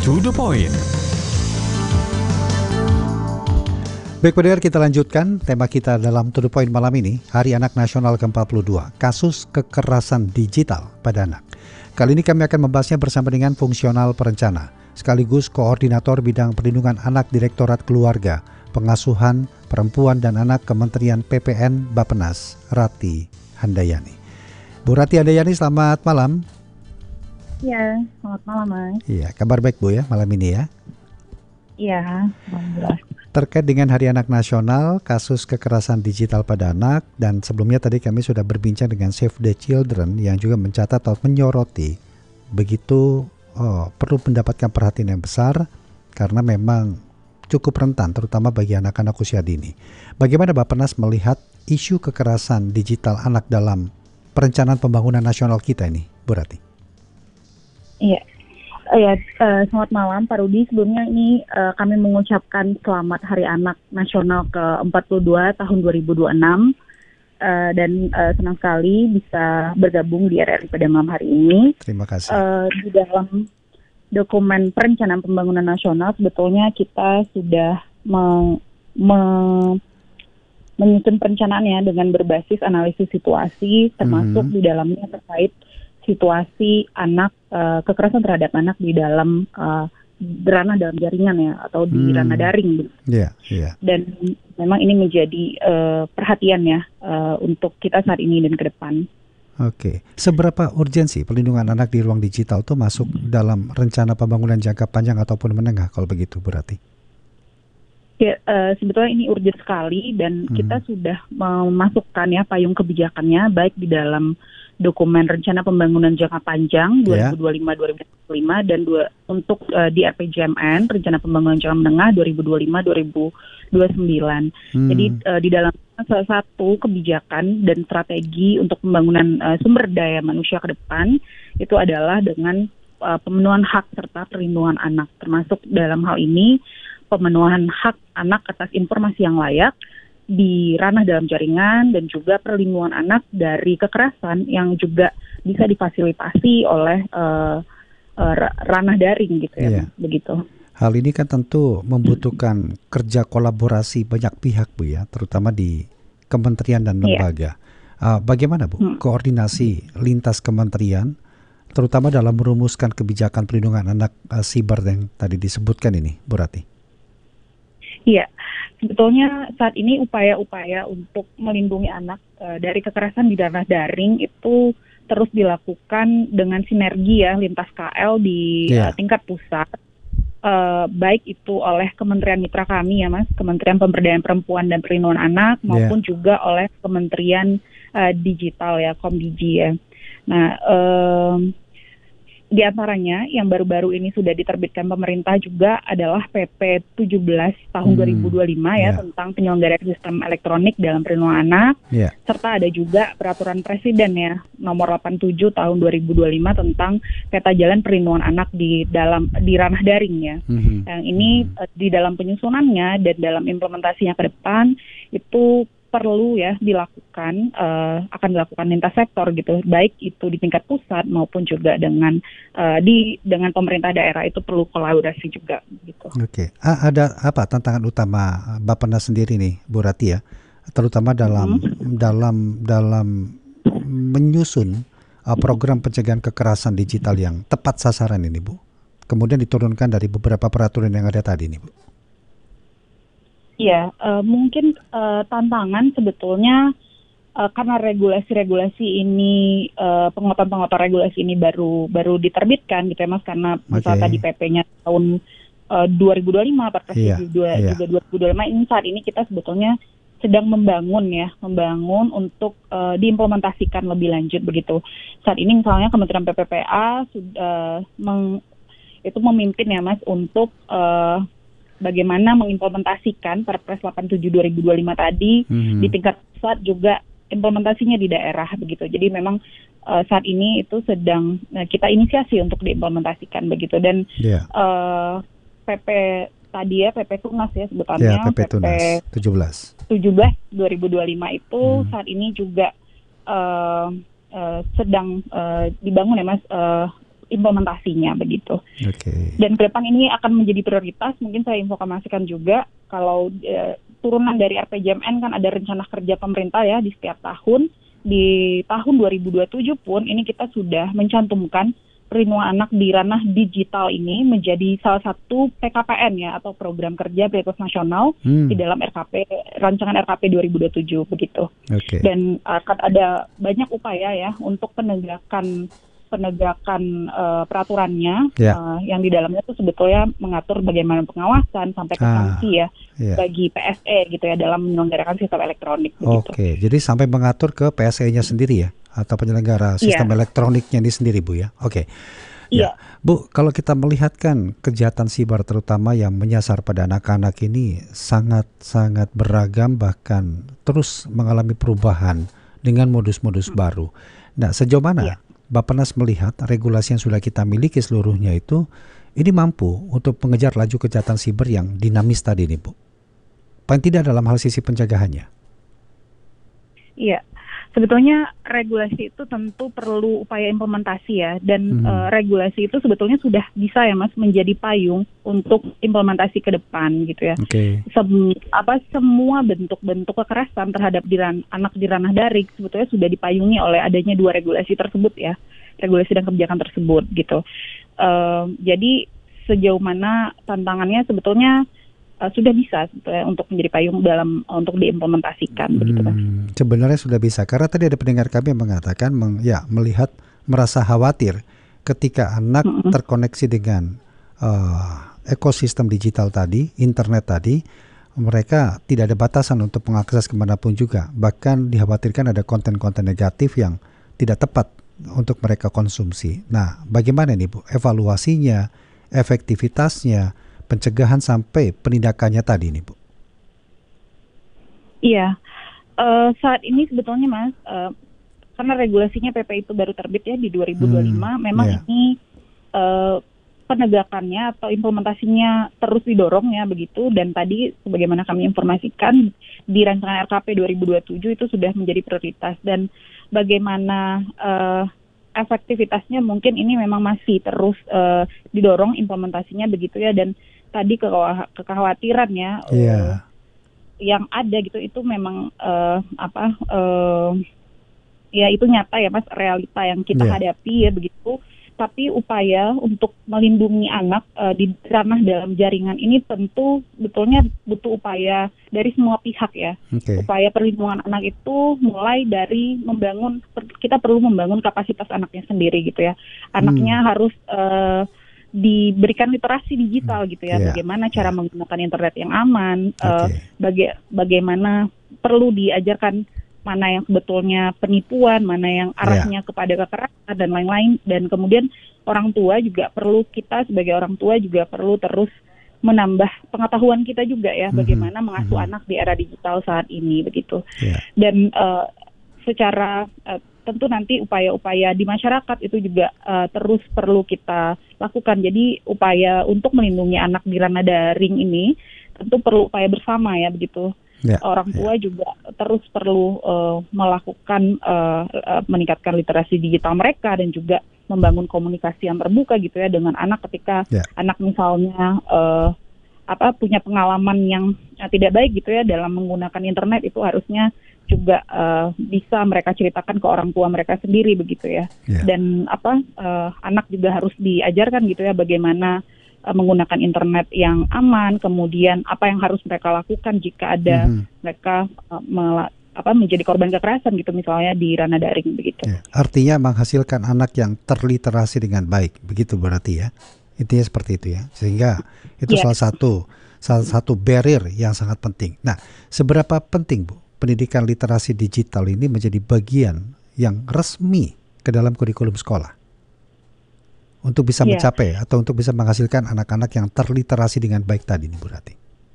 To the point. Baik pendengar, kita lanjutkan tema kita dalam To The Point malam ini, Hari Anak Nasional ke-42, kasus kekerasan digital pada anak. Kali ini kami akan membahasnya bersama dengan fungsional perencana, sekaligus koordinator bidang perlindungan anak Direktorat Keluarga, Pengasuhan, Perempuan dan Anak Kementerian PPN Bappenas, Rati Handayani. Bu Rati Handayani, selamat malam. Ya, selamat malam, Mas. Iya, kabar baik Bu ya malam ini ya? Iya, alhamdulillah. Terkait dengan Hari Anak Nasional, kasus kekerasan digital pada anak, dan sebelumnya tadi kami sudah berbincang dengan Save the Children yang juga mencatat atau menyoroti begitu perlu mendapatkan perhatian yang besar karena memang cukup rentan terutama bagi anak-anak usia dini. Bagaimana Bappenas melihat isu kekerasan digital anak dalam perencanaan pembangunan nasional kita ini, Bu Rati? Iya. Selamat malam Pak Rudi. Sebelumnya ini kami mengucapkan selamat Hari Anak Nasional ke-42 tahun 2026 dan senang sekali bisa bergabung di RRI pada malam hari ini. Terima kasih. Di dalam dokumen perencanaan pembangunan nasional sebetulnya kita sudah menyusun perencanaannya dengan berbasis analisis situasi, termasuk di dalamnya terkait situasi anak, kekerasan terhadap anak di dalam ranah dalam jaringan ya, atau di ranah daring. Dan memang ini menjadi perhatian ya untuk kita saat ini dan ke depan. Oke, seberapa urgensi perlindungan anak di ruang digital itu masuk dalam rencana pembangunan jangka panjang ataupun menengah kalau begitu, Bu Rati? Ya, sebetulnya ini urgent sekali dan kita sudah memasukkan ya payung kebijakannya baik di dalam dokumen rencana pembangunan jangka panjang 2025-2025 dan untuk di RPJMN rencana pembangunan jangka menengah 2025-2029. Jadi di dalam salah satu kebijakan dan strategi untuk pembangunan sumber daya manusia ke depan itu adalah dengan pemenuhan hak serta perlindungan anak, termasuk dalam hal ini pemenuhan hak anak atas informasi yang layak di ranah dalam jaringan dan juga perlindungan anak dari kekerasan yang juga bisa difasilitasi oleh ranah daring gitu ya, begitu. Hal ini kan tentu membutuhkan kerja kolaborasi banyak pihak Bu ya, terutama di kementerian dan lembaga. Bagaimana Bu koordinasi lintas kementerian, terutama dalam merumuskan kebijakan perlindungan anak siber yang tadi disebutkan ini, Bu Rati? Iya, sebetulnya saat ini upaya-upaya untuk melindungi anak dari kekerasan di ranah daring itu terus dilakukan dengan sinergi ya lintas KL di tingkat pusat, baik itu oleh Kementerian Mitra kami ya Mas, Kementerian Pemberdayaan Perempuan dan Perlindungan Anak maupun juga oleh Kementerian Digital ya, Komdigi ya. Nah, di antaranya yang baru-baru ini sudah diterbitkan pemerintah juga adalah PP 17 tahun 2025 ya tentang penyelenggaraan sistem elektronik dalam perlindungan anak, serta ada juga peraturan presiden ya nomor 87 tahun 2025 tentang peta jalan perlindungan anak di ranah daring ya. Yang ini di dalam penyusunannya dan dalam implementasinya ke depan itu perlu ya dilakukan, akan dilakukan lintas sektor gitu, baik itu di tingkat pusat maupun juga dengan pemerintah daerah itu perlu kolaborasi juga gitu. Oke, ada apa tantangan utama Bappenas sendiri nih, Bu Rati ya, terutama dalam menyusun program pencegahan kekerasan digital yang tepat sasaran ini, Bu. Kemudian diturunkan dari beberapa peraturan yang ada tadi nih, Bu. Ya, mungkin tantangan sebetulnya karena regulasi ini penguatan regulasi ini baru diterbitkan gitu ya Mas, karena misalnya tadi PP-nya tahun 2025, Perpres juga 2025 ini saat ini kita sebetulnya sedang membangun untuk diimplementasikan lebih lanjut begitu. Saat ini misalnya Kementerian PPPA sudah memimpin ya Mas untuk bagaimana mengimplementasikan Perpres 87 2025 tadi di tingkat pusat juga implementasinya di daerah begitu. Jadi memang saat ini itu sedang kita inisiasi untuk diimplementasikan begitu dan PP tadi ya PP Tunas ya sebutannya PP Tunas 17 2025 itu saat ini juga sedang dibangun ya Mas implementasinya begitu. Dan ke depan ini akan menjadi prioritas. Mungkin saya informasikan juga kalau turunan dari RPJMN kan ada rencana kerja pemerintah ya di setiap tahun. Di tahun 2027 pun ini kita sudah mencantumkan perlindungan anak di ranah digital ini menjadi salah satu PKPN ya, atau program kerja prioritas nasional di dalam rancangan RKP 2027 begitu. Dan akan ada banyak upaya ya untuk penegakan peraturannya yang di dalamnya itu sebetulnya mengatur bagaimana pengawasan sampai ke sanksi ya bagi PSE gitu ya dalam menyelenggarakan sistem elektronik. Jadi sampai mengatur ke PSE-nya sendiri ya, atau penyelenggara sistem elektroniknya ini sendiri Bu ya. Bu, kalau kita melihat kan kejahatan siber terutama yang menyasar pada anak-anak ini sangat-sangat beragam, bahkan terus mengalami perubahan dengan modus-modus baru. Nah, sejauh mana Bappenas melihat regulasi yang sudah kita miliki seluruhnya itu ini mampu untuk mengejar laju kejahatan siber yang dinamis tadi nih Bu? Paling tidak dalam hal sisi pencegahannya. Iya, sebetulnya regulasi itu tentu perlu upaya implementasi ya, dan regulasi itu sebetulnya sudah bisa ya Mas menjadi payung untuk implementasi ke depan gitu ya. Semua bentuk-bentuk kekerasan terhadap anak di ranah daring sebetulnya sudah dipayungi oleh adanya 2 regulasi tersebut ya, regulasi dan kebijakan tersebut gitu. Jadi sejauh mana tantangannya sebetulnya sudah bisa untuk menjadi payung untuk diimplementasikan begitu Mas. Sebenarnya sudah bisa, karena tadi ada pendengar kami yang mengatakan merasa khawatir ketika anak terkoneksi dengan ekosistem digital tadi, internet tadi, mereka tidak ada batasan untuk mengakses kemanapun juga. Bahkan dikhawatirkan ada konten-konten negatif yang tidak tepat untuk mereka konsumsi. Nah, bagaimana nih Bu evaluasinya, efektivitasnya, pencegahan sampai penindakannya tadi nih Bu? Iya, saat ini sebetulnya Mas, karena regulasinya PP itu baru terbit ya di 2025, memang ini penegakannya atau implementasinya terus didorong ya begitu, dan tadi sebagaimana kami informasikan di rancangan RKP 2027 itu sudah menjadi prioritas, dan bagaimana efektivitasnya mungkin ini memang masih terus didorong implementasinya begitu ya, dan tadi kekhawatiran ya yang ada gitu itu memang ya itu nyata ya Mas, realita yang kita hadapi ya begitu. Tapi upaya untuk melindungi anak di ranah dalam jaringan ini tentu betulnya butuh upaya dari semua pihak ya. Upaya perlindungan anak itu mulai dari kita perlu membangun kapasitas anaknya sendiri gitu ya. Anaknya harus diberikan literasi digital gitu ya. Bagaimana cara menggunakan internet yang aman, bagaimana perlu diajarkan mana yang sebetulnya penipuan, mana yang arahnya kepada kekerasan dan lain-lain. Dan kemudian kita sebagai orang tua juga perlu terus menambah pengetahuan kita juga ya, bagaimana mengasuh anak di era digital saat ini begitu. Dan secara tentu nanti upaya-upaya di masyarakat itu juga terus perlu kita lakukan. Jadi upaya untuk melindungi anak di ranah daring ini tentu perlu upaya bersama ya begitu. Orang tua juga terus perlu melakukan meningkatkan literasi digital mereka, dan juga membangun komunikasi yang terbuka gitu ya dengan anak ketika anak misalnya punya pengalaman yang tidak baik gitu ya dalam menggunakan internet, itu harusnya juga bisa mereka ceritakan ke orang tua mereka sendiri begitu ya. Dan anak juga harus diajarkan gitu ya bagaimana menggunakan internet yang aman, kemudian apa yang harus mereka lakukan jika ada mereka menjadi korban kekerasan gitu misalnya di ranah daring begitu. Artinya menghasilkan anak yang terliterasi dengan baik, begitu berarti ya. Intinya seperti itu ya. Sehingga itu salah satu barrier yang sangat penting. Nah, seberapa penting Bu pendidikan literasi digital ini menjadi bagian yang resmi ke dalam kurikulum sekolah untuk bisa mencapai atau untuk bisa menghasilkan anak-anak yang terliterasi dengan baik tadi nih Bu Rati?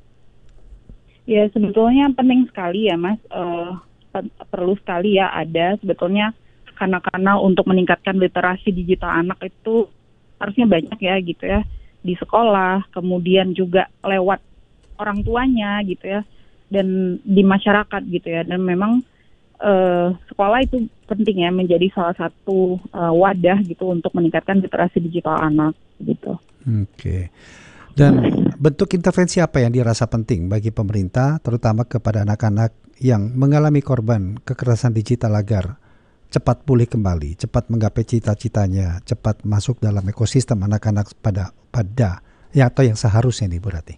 Ya, sebetulnya penting sekali ya Mas, perlu sekali ya ada sebetulnya karena untuk meningkatkan literasi digital anak itu harusnya banyak ya gitu ya, di sekolah, kemudian juga lewat orang tuanya gitu ya, dan di masyarakat gitu ya. Dan memang sekolah itu penting ya, menjadi salah satu wadah gitu untuk meningkatkan literasi digital anak gitu. Oke. Dan bentuk intervensi apa yang dirasa penting bagi pemerintah, terutama kepada anak-anak yang mengalami korban kekerasan digital agar cepat pulih kembali, cepat menggapai cita-citanya, cepat masuk dalam ekosistem anak-anak pada ya atau yang seharusnya nih Bu Rati?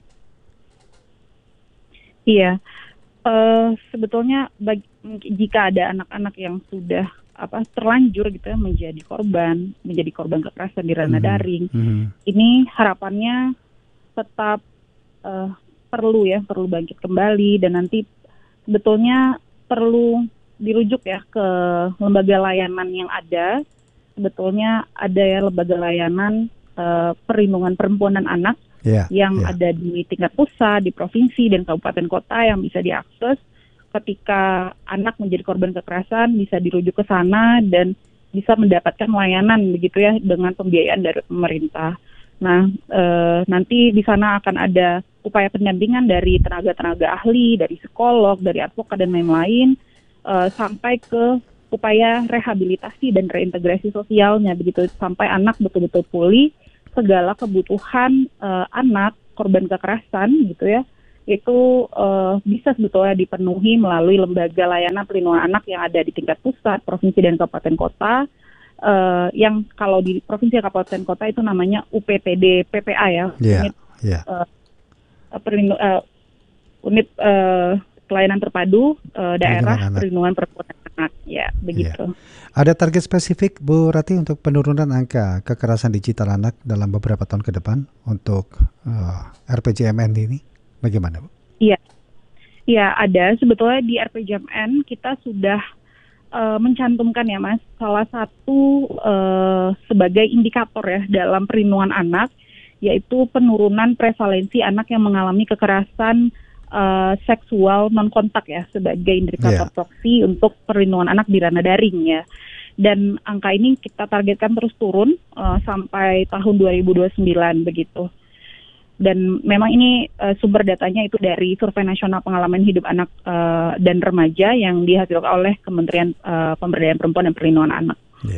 Iya, sebetulnya jika ada anak-anak yang sudah terlanjur gitu ya menjadi korban kekerasan di ranah daring, ini harapannya tetap perlu bangkit kembali, dan nanti sebetulnya perlu dirujuk ya ke lembaga layanan yang ada. Sebetulnya ada ya lembaga layanan perlindungan perempuan dan anak yang ada di tingkat pusat, di provinsi dan kabupaten kota yang bisa diakses. Ketika anak menjadi korban kekerasan bisa dirujuk ke sana dan bisa mendapatkan layanan begitu ya dengan pembiayaan dari pemerintah. Nah, nanti di sana akan ada upaya pendampingan dari tenaga-tenaga ahli, dari psikolog, dari advokat dan lain-lain, sampai ke upaya rehabilitasi dan reintegrasi sosialnya begitu sampai anak betul-betul pulih. Segala kebutuhan anak korban kekerasan gitu ya, itu bisa sebetulnya dipenuhi melalui lembaga layanan perlindungan anak yang ada di tingkat pusat, provinsi dan kabupaten kota. Yang kalau di provinsi dan kabupaten kota itu namanya UPTD PPA ya, unit pelayanan terpadu daerah perlindungan perempuan dan anak ya begitu. Ada target spesifik Bu Rati untuk penurunan angka kekerasan digital anak dalam beberapa tahun ke depan untuk RPJMN ini bagaimana Bu? Iya ada, sebetulnya di RPJMN kita sudah mencantumkan ya Mas, salah satu sebagai indikator ya dalam perlindungan anak, yaitu penurunan prevalensi anak yang mengalami kekerasan seksual non kontak ya, sebagai indikator proksi untuk perlindungan anak di ranah daring ya. Dan angka ini kita targetkan terus turun sampai tahun 2029 begitu. Dan memang ini sumber datanya itu dari Survei Nasional Pengalaman Hidup Anak dan Remaja yang dihasilkan oleh Kementerian Pemberdayaan Perempuan dan Perlindungan Anak.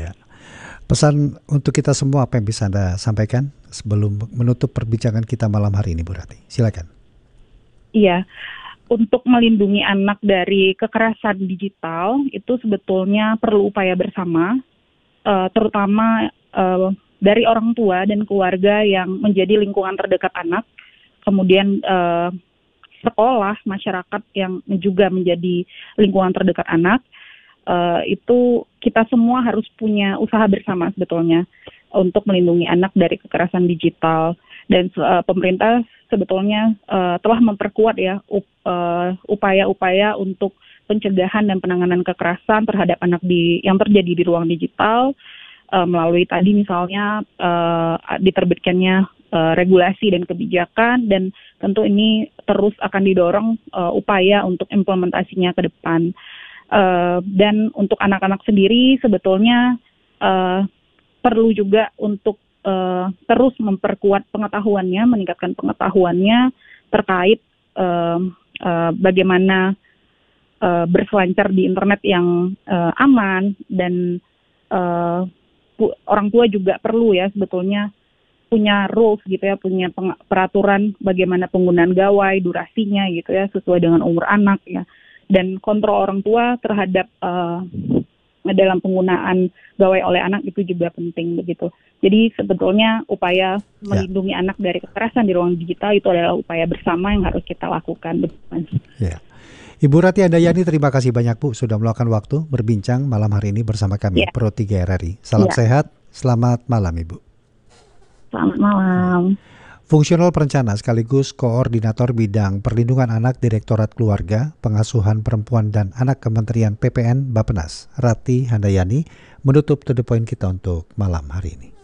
Pesan untuk kita semua apa yang bisa Anda sampaikan sebelum menutup perbincangan kita malam hari ini Bu Rati? Silakan. Iya, untuk melindungi anak dari kekerasan digital itu sebetulnya perlu upaya bersama, terutama dari orang tua dan keluarga yang menjadi lingkungan terdekat anak, kemudian sekolah, masyarakat yang juga menjadi lingkungan terdekat anak, itu kita semua harus punya usaha bersama sebetulnya untuk melindungi anak dari kekerasan digital. Dan pemerintah sebetulnya telah memperkuat ya upaya-upaya untuk pencegahan dan penanganan kekerasan terhadap anak yang terjadi di ruang digital, melalui tadi misalnya diterbitkannya regulasi dan kebijakan, dan tentu ini terus akan didorong upaya untuk implementasinya ke depan. Dan untuk anak-anak sendiri sebetulnya perlu juga untuk terus memperkuat pengetahuannya, meningkatkan pengetahuannya terkait bagaimana berselancar di internet yang aman, dan orang tua juga perlu ya sebetulnya punya rules gitu ya, punya peraturan bagaimana penggunaan gawai, durasinya gitu ya, sesuai dengan umur anak ya. Dan kontrol orang tua terhadap dalam penggunaan gawai oleh anak itu juga penting begitu. Jadi sebetulnya upaya melindungi anak dari kekerasan di ruang digital itu adalah upaya bersama yang harus kita lakukan. Ibu Rati Handayani, terima kasih banyak Bu sudah meluangkan waktu berbincang malam hari ini bersama kami Pro 3 RRI. Salam sehat, selamat malam Ibu. Selamat malam. Fungsional perencana sekaligus koordinator bidang perlindungan anak Direktorat Keluarga, Pengasuhan Perempuan dan Anak Kementerian PPN Bappenas, Rati Handayani, menutup To The Point kita untuk malam hari ini.